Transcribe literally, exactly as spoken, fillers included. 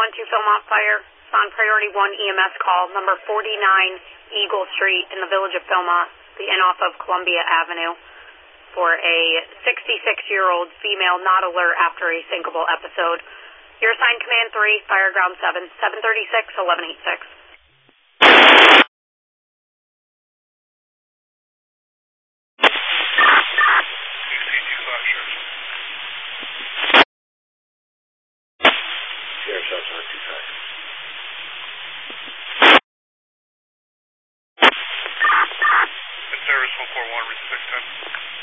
one two Philmont Fire. It's on priority one E M S call, number forty-nine Eagle Street in the village of Philmont, the end off of Columbia Avenue, for a sixty-six-year-old female not alert after a syncopal episode. Your assigned command three, fire ground seven, seven thirty-six, eleven eighty-six. Service one four one, reach six ten.